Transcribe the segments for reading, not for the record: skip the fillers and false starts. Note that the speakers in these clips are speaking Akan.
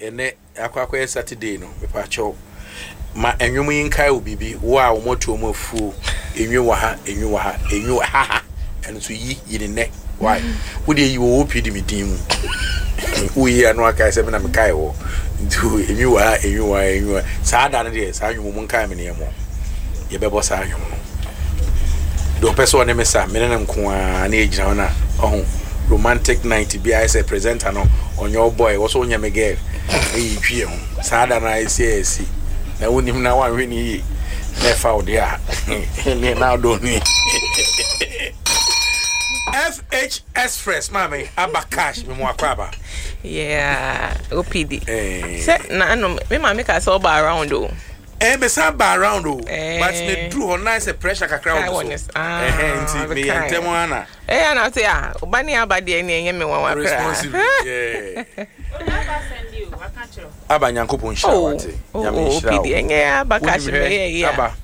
ene akwa Saturday no me pa cho ma enwom yin kai obibi wo a omoto omafuo enwe ha eno so yi ne why wo de yi wo pidi mi din mu wo yi anu aka se me na me kai wo ntu enwe saa da no de saa nwom mun kai me ne mo ye bebo saa nwom no do person ne me sa me na nko a na ejina ho na ohun romantic night bi I say presenter no on your boy was on your girl e twie ho saa da na esi na wonim na wan hwe ni na fa de a ne na do ni FH Express mami aba cash me mo akwaba yeah OPD say na no me mami ka so ba around o me sa ba around o but me drew on nice pressure kakra o nti me yantem ana ana say obani abade ne enye me wan wakra responsible aba nyankopon hira wate nyame hira OPD enye aba cash me aba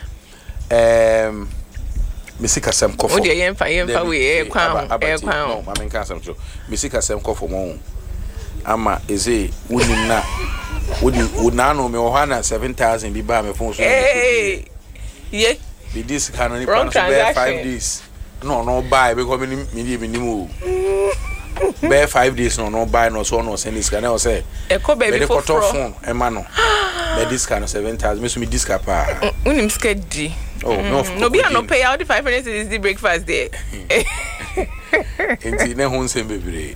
Misika sem kofo. Odi yemfa we kwan no mama nka sem so. Misika sem kofo mo. Ama eze wonim na wona no me ho na 7,000 bi ba me phone so. Ye. Be this can only plan for 5 days. No buy because me o. Be 5 days no buy no so no send this can I say. E ko baby for phone e ma no. Be this can 7,000 me so me this pa. Unim skedi. Oh no be no pay out the 5 minutes is the breakfast there. Enti ne hon sem bebre.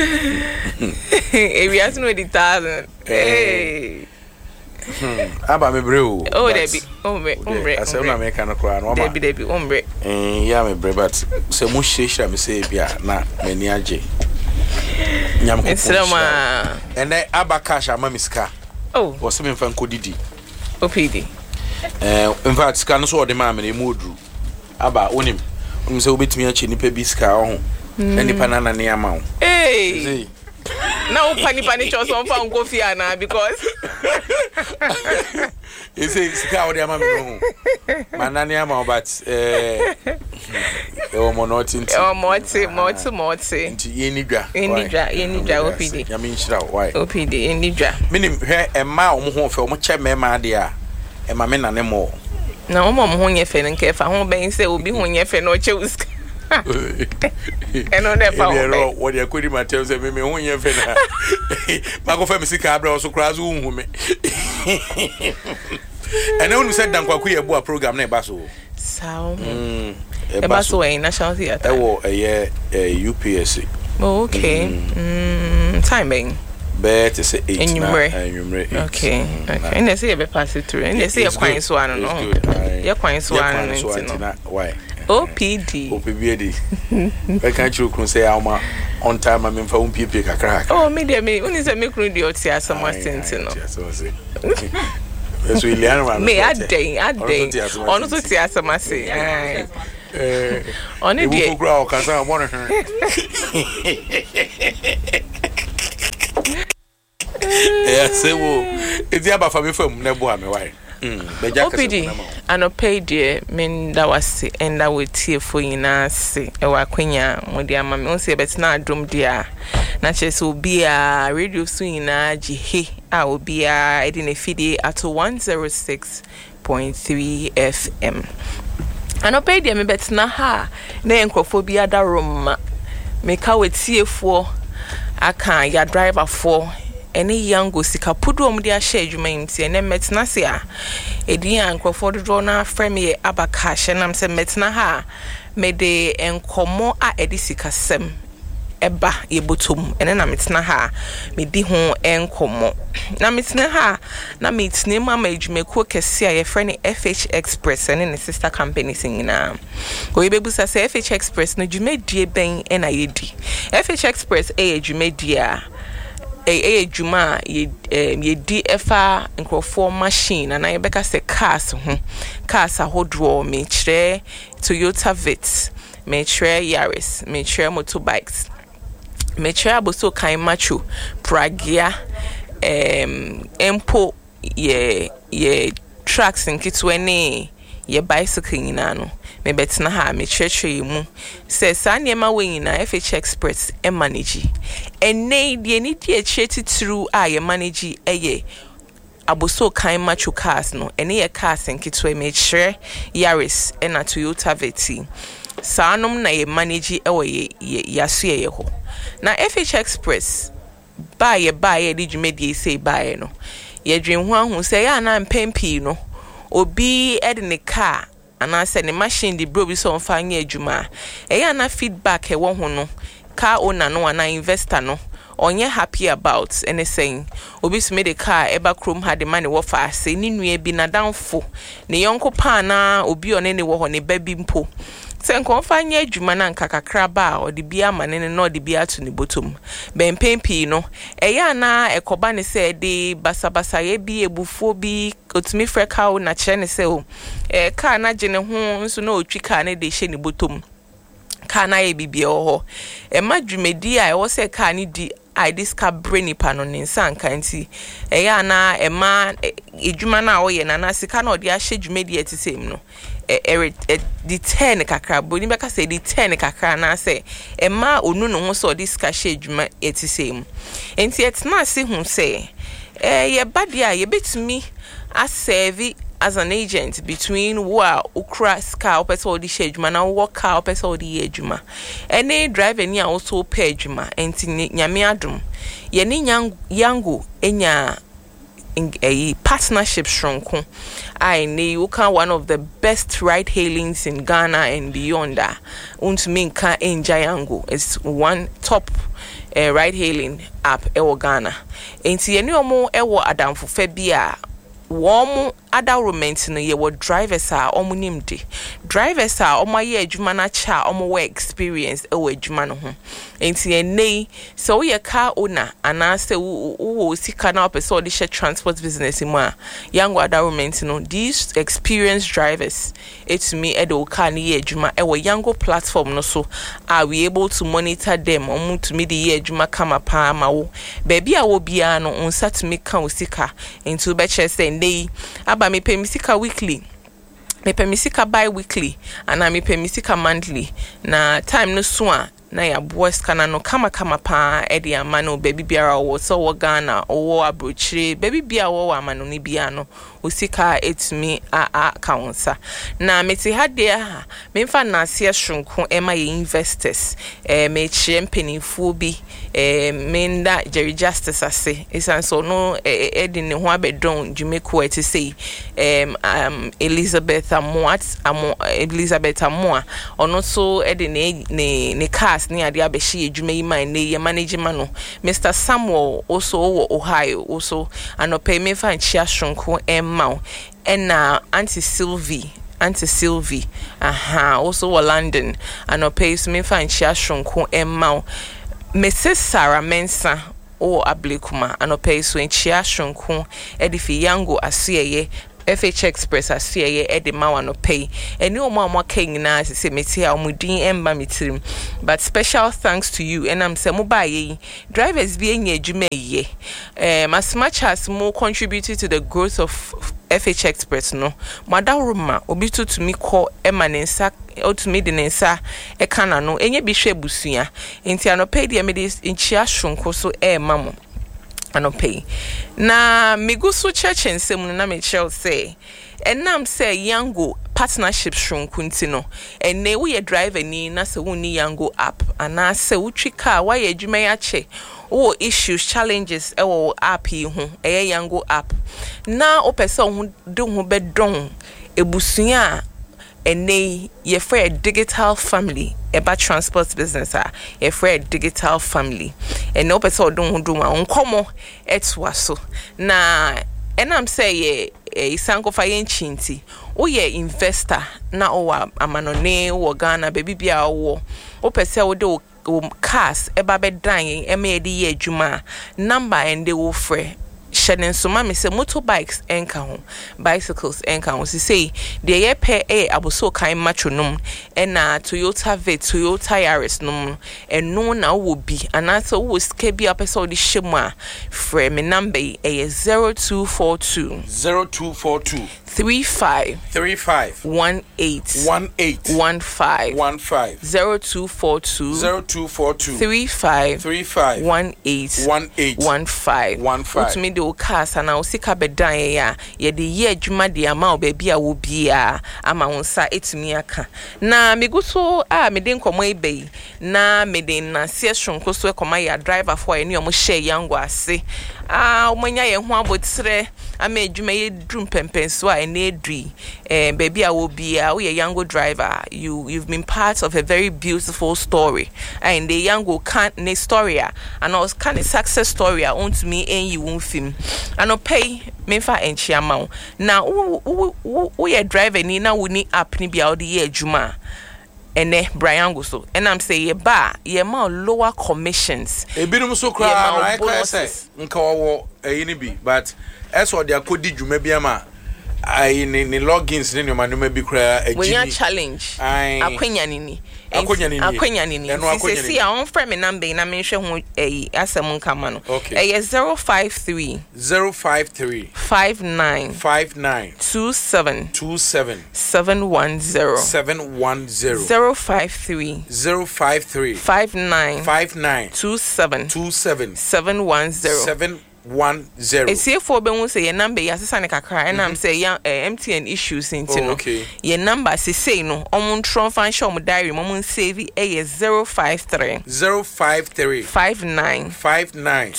We ask no the 1,000. Hey. Aba me bre o. Oh debi. Ombre. Ase na me kan kra no ma. Debi ombre. Ya me bre but se mu hyehyra me se bia na mani age. Nyam ko. Esrama. Ene aba cash ama miska. Oh. Wo se me fan ko didi. OPD. In fact can so the man me modru aba onim se obetimi a che nipa bi ska ho na nipa na na ne ama ho eh na o pani cho so fa nko fi ana because you say ska o de ama me ho man na ama but o mo not nti o moti nti ye ni dwa OPD ya me nshira why OPD ye ni dwa minim hwe emma o mo ho fe o mo che mema de a ema me na ne mo na o mo ho nye fe nke fa ho ben se obi ho nye fe no che uska eno ne fa o what you could imagine say me ho nye fe na ma go fa me sika abra so kra so hu me ene unu said dan kwaku ye bo program na e ba so sao e ba so in National Theatre e wo UPSC okay timing bet is 8 na okay and they say be pass it through and they say kwan so anu no ye kwan so anu no why OPD I can't you kun say am on time am fa un pipe kakra oh me dey me uni say me kunu dey oti asama senti no so Iliana man me adey onu so ti asama say onu dey go o kan say mo say wo edi aba fa me fam na bo ame why OPD anope die men da wase enda wetie fo nyina se e wa kwanya modi ama me onse betina adom dia na chese obi a radio so nyina jihe a obi a edi na fidie ato 106.3 FM anope die me betina ha na enkrofo bi ada roma me ka wetie fo aka ya driver fo any yango sika pudu omudi a share adwuma nti ene metna se a edi ankrofo dodo na frame abaka hye nam se metna ha me de enkomo a edi sika sem eba yebotom ene na metna ha me di ho enkomo na metna ha na metna ma adwumako kese a ye frame FH Express ene ne sister company singina ko yebebusa se FH Express no dwumadie ben ena yedi FH Express dwumadie a juma ye di efa nkrofo machine na ye beka se cars ahodo me kire Toyota Vitz me kire Yaris me kire motorbikes me kire aboso kan macho Pragia empo ye trucks nkitwe ne ye bicycle nyina no me betena ha me church mu say sa niema we nyina FH Express e manage enne de ni die cheti through ye manage eye aboso kan macho cars no ene ye cars nkitwe me chere Yaris and a Toyota Veti sanom na ye manage ewo ye yaso ye ho na FH Express buy di dwumedie say buy no ye dwen ho ahu say ya na mpempi no obi ede ne car ana say ne machine di bro bi so mfa nya adwuma ya na feedback e wo ho no car owner no ana investor no onye happy about anything obi so me the car eba krom had the money wo fa say ni nua bi na danfo ne yonko pa na obi one ne wo ho ne ba bi mpo se nkonfa nya adwuma na nkakakra ba odi bia mane ne no odi bia to ne botom ben pempi no eya na ekoba ne se de basabasa ye bi ebufo bi otumi freka na kire ne se o car na gene ho nso na otwi car ne de hye ne botom car na ye bibia ho madwumedi a wo se car ne di I discover brainy pan on insan kanti eya na ema edwuma na wo ye na na sika na odi ahye dwumedi eti sem no di 10 kakra boni beka say di 10 kakra na say ema onu no ho so di sika hye dwuma eti sem enti etna se hu say ye badia ye betumi a serve as an agent between ukra ska opesa odi shejuma na worka opesa odi ejuma any driver ni also pay ejuma enti nyame adum ye ni yango enya a partnership shronko I know one of the best ride hailings in Ghana and beyond that untuminka enjayango is one top ride hailing app ewo Ghana enti ye ni omo ewo adamfo fa bia warm adornment no ye wo drivers are omunimde drivers are omaye adwuma na cha omo experience e wo adwuma no ho enti enei so ye car owner ana se wo sika na person odi share transport business mu a young adornment no these experienced drivers it's me edo car ni ye adwuma e wo yango platform no so are we able to monitor them omu to me the ye adwuma kama pa ma wo baby a wo bia no unsa to me kan sika into be che say nei aba me pay misika weekly me pay misika bi-weekly and me pay misika monthly na time no so a na ya boys kana no kama pa edi amano baby biara wo so wo Ghana wo abrochire baby bia wo amano ni bia no usika etimi a kaunsa na meti hade ha me mfa na asia shunko ema ye investors me chie mpenifo bi menda Jerry Justice ase isan so no edi ne ho abedon dwumeko eti sei Elizabeth Amoa ono so edi ne cars ni ade abeshi edwuma yi man ne ye management no Mr. Samuel also wo Ohio also anope me fa nchia shunko Mau and Auntie Sylvie also wa London and no pays me find chia shunko Mau Mrs. Sarah Mensa o ablekuma and no pays when chia shunko edifi yango asiye FH Express asiye edi mawa no pay eni o mama king na se meti a omudin emba mitirim but special thanks to you and I'm say mobile drivers be enye adwuma ye as much as more contributed to the growth of FH Express no madaruma obi to me call emanensa o to me denensa e kana no enye bi hwe busua enti anope de me de nchia shonko so mamo anope na migusu church ensem na me chel say enam say yango partnership shronkunti no enne wo ye driver ni na se woni yango app ana se wutwi car wa ye adwuma ya che wo issues challenges ewo app yi ho yango app na opese ho de ho bedon ebusua enne ye for digital family eba transport business ye for digital family enne opese odon ho do ma nkomo etwa so na enam say ye isanko fa yenchinti o ye investor na o amanone wo Ghana baby bia wo opese wo de cars eba bedan emedi ye adwuma number and they will free shedding so mama say motorbikes enka ho bicycles enka ho say de ye pe aboso kan matronom na Toyota Yaris nom eno na wo bi anasa wo ska bi apesa odi hyemu a free me number 0242 35 35 18 15 0242 35 18 15 Utumi de ukasa na usika bedan ya yede ye adwuma de ama obabi a wo bia ama wonsa etumi aka na miguso mede nkomo ebei na mede na sieshonko so ekoma ya driver for eni omo share yango ase omanya ye ho abotre ama adwuma ye drum pempenso a ene edri baby a wo bia wo ye yango driver you've been part of a very beautiful story and the yango can ne story and was kind of success story on to me and you won't film and pay mefa enchiama na wo ye driver ni na wo ni app ni bia wo de ye adwuma ene Brian go so and I'm say ye ba ye ma lower commissions ebinum so kra na I say nka wo eyini bi but as what they akodi dwuma bi ama I ni logins ni ma no ma bi kra agini we yan challenge akwanya ni see on frame me number na me hwe ho asem nkama no 053 59 27 710 053 59 27 710 Esefo be won say your number ya sesa ne kakra and am say MTN issues into no your number say no omon tron fan show mo diary mo save 053 59 27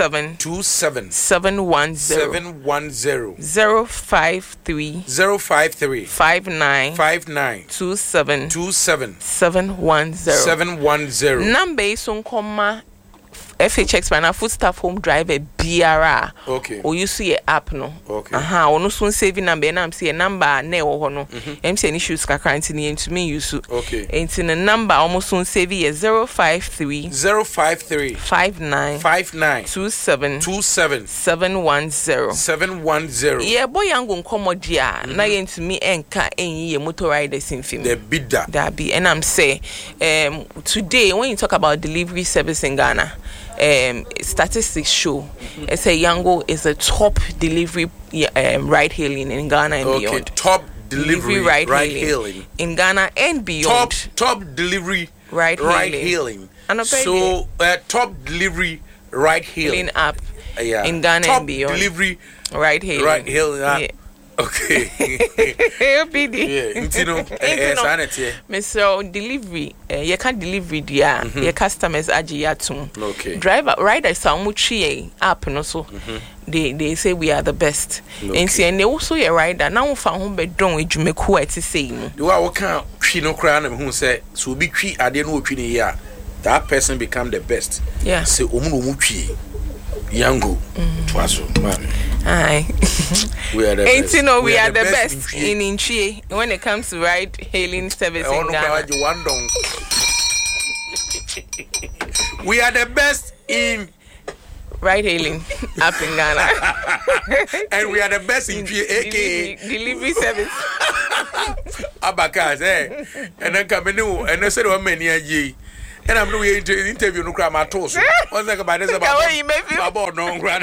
710 053 59 27 710 number is on comma FHX by na food staff home driver BRA. O you see a app no. Ono soon saving number na am see a number na wo ho no. MTN issues ka current ni into me use. Enti the number almost soon save is 053 59 27 710. Yeah boy yango nkomo dia na ye into me enka enyi ye motor riders in film. The bidda. That be and I'm say today when you talk about delivery service in Ghana statistics show Yango is a top delivery ride hailing in Ghana and beyond. Top delivery ride hailing in Ghana and beyond. Top delivery ride hailing. So top delivery ride hailing app in Ghana top and beyond. Delivery ride hailing. Yeah. Okay. Mr. Delivery, you can't delivery dia, your customers ajiatum. Driver riders are muchi app no so. They say we are the best. And see and they also a rider now found home bedroom with Jumeku at saying. You are what kind no crown who say so be tree I didn't know ya. That person become the best. Yeah. Say muchi Yango Twaso man. Aye. We are the best. We are the best in Inchie when it comes to ride hailing service in Ghana. We are the best in ride hailing up in Ghana. And we are the best in aka delivery service. Abakas, and then come in and I said, "How many are ye?" And I'm doing interview no crime at all. What's like about this about no grand.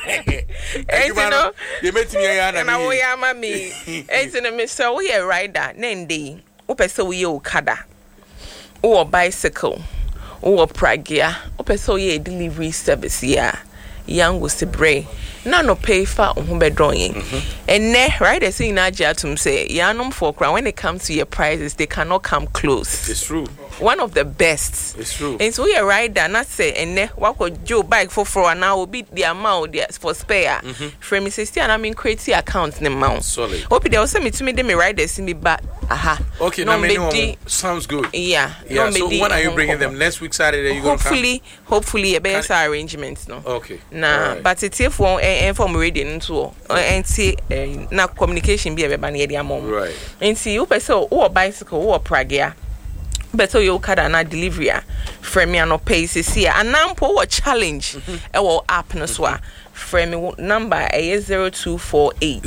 You met me and I me. And in a Mr. We a rider, Nende, Opeso we Okada, or bicycle, or Pragia, Opeso ye delivery service, young was the bray. None no pay for home drawing. And ne riders in Ajatum say, Yanum for crown when it comes to your prices, they cannot come close. It's true. One of the best. It's true. And so we a rider, not say, and ne what could Joe bike for an hour beat the amount for spare. From Mrs. Stian, I mean, crazy accounts in the amount. Solid. Hope they also me to me, them riders in me back. Okay, no, sounds good. Yeah. So when are you bringing them? Next week Saturday you going to come? Hopefully a better arrangements, no. Okay. Nah, right. But it's if one inform radio into and see na communication be a near the amount. Right. And see you person or bicycle or Pragia. better you kada na delivery frame me no pay see anampo what challenge e wo app no so a frame me number is 0248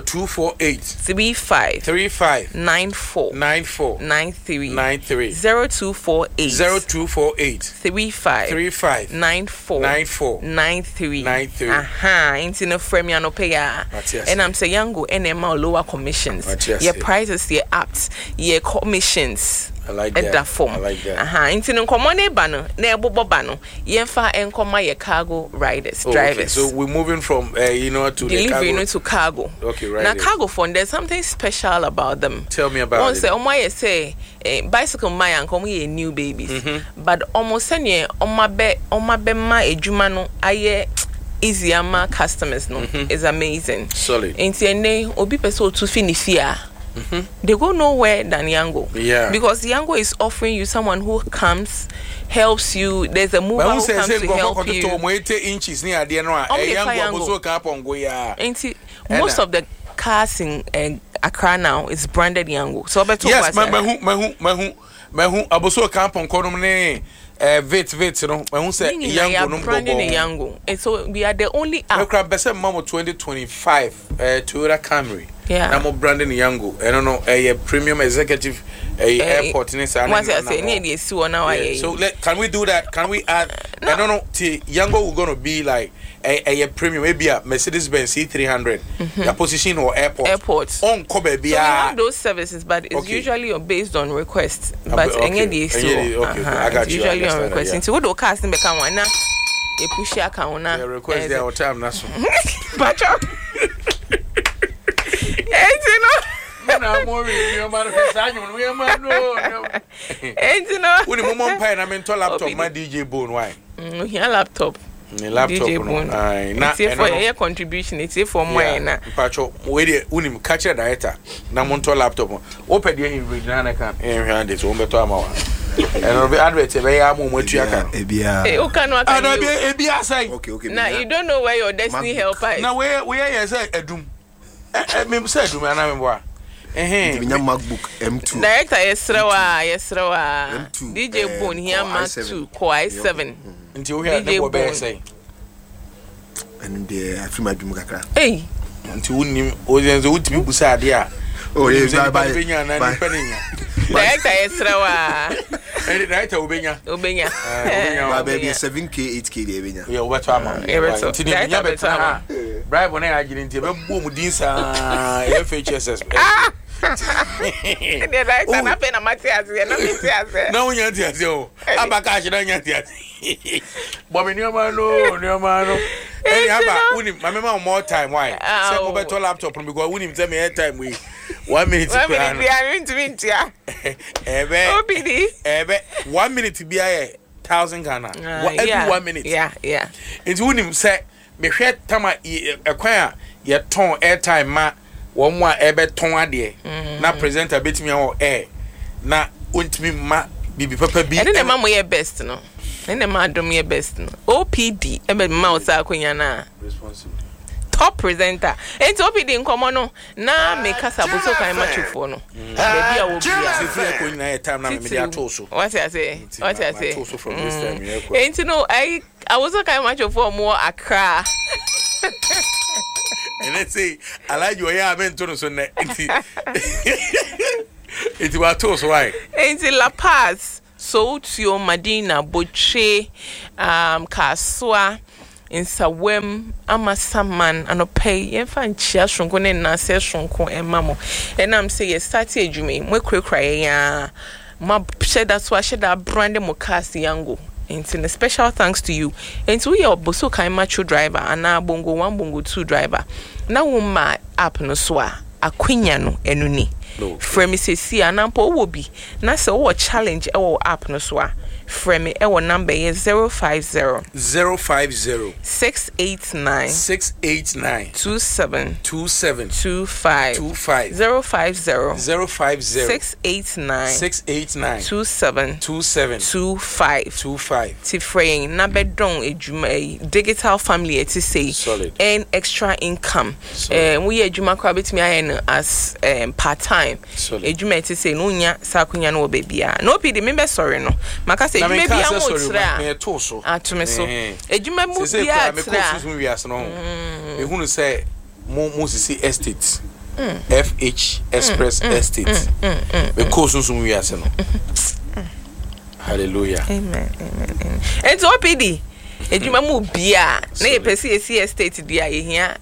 35 94 93 0248 35 94 93 aha into no frame me no pay and I'm say yango NMA lower commissions your prices your apps your commissions I like that. That form. I like that. Into no common bano, near bano, yenfa encoma your cargo riders, drivers. Okay. So we're moving from to delivery to cargo. Okay, right. Now cargo phone, there's something special about them. Tell me about Once it. Once say bicycle my uncle me new babies, but almost any on my ma ejumano aye. Easy ama customers no is amazing. Solid. Into ne obi person to finish here. They go nowhere than Yango. Yeah. Because Yango is offering you someone who comes, helps you. There's a mover who comes to help you. Most of the cars in Accra now is branded Yango. So yes, mahu aboso kampon konom ne vit no mahu say Yango no Yango. And so we are the only app. We bese mamo 2025 Toyota Camry. Yeah. Na mo branding Yango. I don't know a premium executive airport in so can we do that? Can we add I don't know Yango will going to be like a premium maybe a Mercedes-Benz C300 the position or airports on Kobe so we have those services but it's usually based on request but I got you. Usually on request so do cast in become one na e push account na request their time na so but na more you manifest anyu we man no we mo mom pay na mental laptop my DJ Bone why here laptop DJ Bone na for your contribution it's for more na pacho we dey unim catch director na mental laptop open dey in regional na kan hand it o beto amawa and be advert be ya mo matu aka e o kan aka e bia say okay now you don't know where your destiny helper is now we here say edum me say edum na me boa Vinya MacBook M2. Director Yesrawa. DJ Bone here Mac2 Core i7. Until we have no bear say. And I feel my dream kakra. Hey. Until we ozenzo utimi busa dia. Oh yes, bye. Director Yesrawa. And director Obenya. Baby 7K 8K dey benya. Yeah, what am I? Tinya beta. Bribe on I didn't be boom dinsa FHSS. The director na pena Matias na Matias. Na unya Matias o. Abaka shi na nya Matias. Bo me no no. Any aba uni mama more time why? Say mo beto laptop because uni tell me time we 1 minute. 1 minute be I mean to Ebe 1 minute be 1,000 Ghana. Every 1 minute. Yeah. It's uni say me hwet tama ekwan ye ton airtime ma wo mo a ebe ton ade na presenter betimi o na ontimi ma bibi papa bi and then mama ye best no and then ma dom ye best no OPD ebe ma o sa akonya na responsible top presenter enti OPD nkomo no na me kasa boso kan ma chufo no baby a wo bia sifre ko nyina ye time na me dey atoso what I say atoso from this time here ko enti no I was okay ma chufo more Accra. And let's say I like you here amen to no so na enti enti wa atoso why enti La Paz so to Madina Boche Kaswa Insawem Amasaman anope yemfa nchia shonko ne nase shonko emamo enam say ye start adwuma mo krekra ya ma sheda so sheda brand mo cast Yango into a special thanks to you and we are boso kan macho driver ana bongo 1 bongo 2 driver na wo ma app no so akwenya no enuni from me say si anampo wo bi na se wo challenge e wo app no so frɛ me ɛwɔ number yɛ 050 689 27 25 050 689 27 25 ti frɛing na bɛdɔn adwuma digital family eti say earn extra income we adwuma kwa betimi ayɛ no as part time adwuma eti say no nya sakonya no obebia no pidi me be sorry no maka say adwuma bia mo tra me to so atome so adwuma mu bia tra ehunu say mo sisi estate FH Express Estate because so we are no hallelujah amen and so OPD edwuma mu bia na ye pesi estate dia ye hia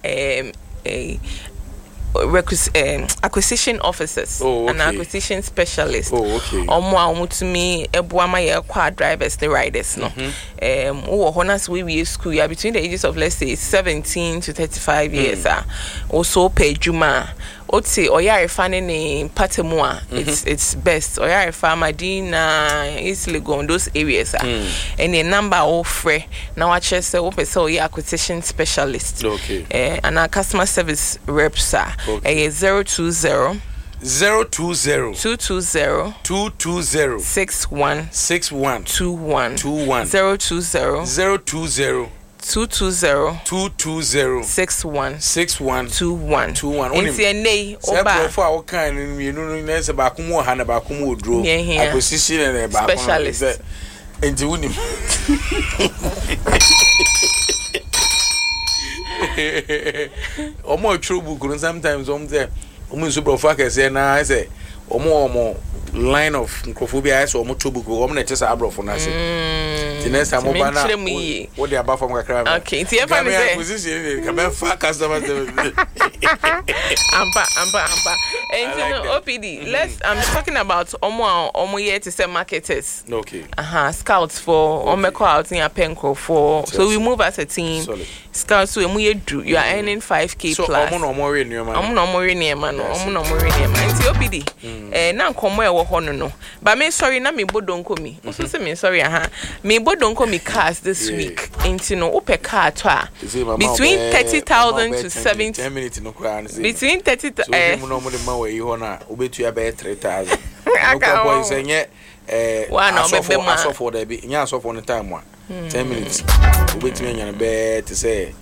acquisition officers and acquisition specialists omo a omutumi eboa ma ye kwa drivers the riders no wo honas we school ya between the ages of let's say 17 to 35 years also pay juma oti oyare fane ne patemu a it's best oyare fa Madina East Legon those areas and the number of free na wa che se wo pese oy acquisition specialist and our customer service reps 020 220 61 21 020 220 61 21 NCNA oba for our kind you know nese ba kumu ha na ba kumu odro acquisition and ba specialist enti woni omo trouble go sometimes say omo so bro fa kese na say omo line of microphobia so omo trouble go omo na tesa abrofo na say the next time oba na what they about from kakra okay enti e fa me say acquisition can be fa customers amba and OPD I'm talking about omo here to say marketers scouts for omo call out in Penco for so we move as a team scouts so you are earning 5k so plus omo no more renew man enti OPD na nkomo e wo ho no but me sorry na me bodonko mi so say me sorry me bodonko mi cars this week enti no ope car to between 30,000 to 70 10 minutes no kwa between 30 so we no mo de ma we ho na obetu be 3,000 no kwa boy say nye asofo da bi nya asofo no time 10 minutes obetu nya na be to say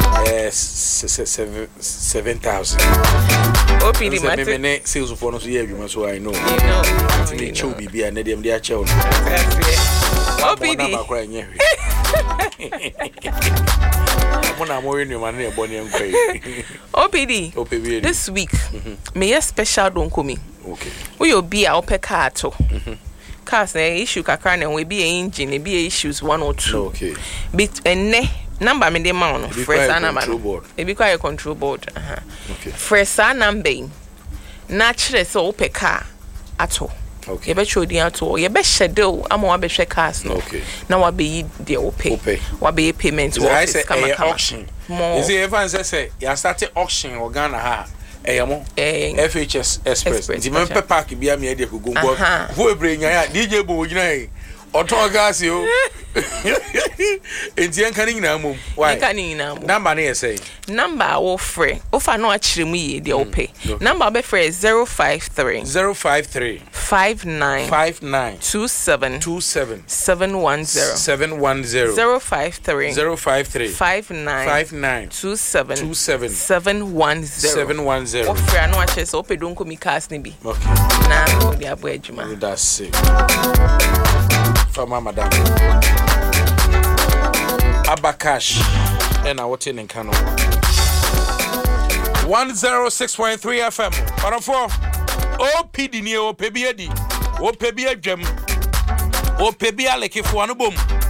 7,000 OPD matter me sales for no so ye adwuma so I know me chow bibia na dem dia chew OPD na ba nye mona mo renew man na eboni enkwai OPD this week me special don komi we obi a ope car to cars na issue kakra na we be engine be issues 1 or 2 bit enne number me dey ma no fresh number e be quite control board fresh number na kire so ope car ato you be show the ato you be schedule am wa be hwe cars no na wa be yi the ope wa be payment wa auction is it ever say you start auction or Ghana ha eyamo FHS Express di me park bia me dey go vo ebrenya ya DJ bo gina oto gas yo enti en kan nyina mom why number na say number wo free o fa no akire mu ye dey ope number be free 053 59 27 710 053 59 27 710 o free no akire so ope don komi cars ni bi na o dey abo adwuma that's it from madam Abakash and I what in Kano 106.3 FM but for OPD ni o pebia di o pebia dwem o pebia leke fo no bom